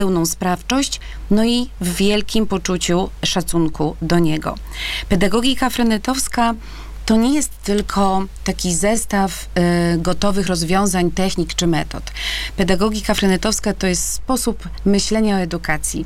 pełną sprawczość, no i w wielkim poczuciu szacunku do niego. Pedagogika frenetowska to nie jest tylko taki zestaw gotowych rozwiązań, technik czy metod. Pedagogika frenetowska to jest sposób myślenia o edukacji.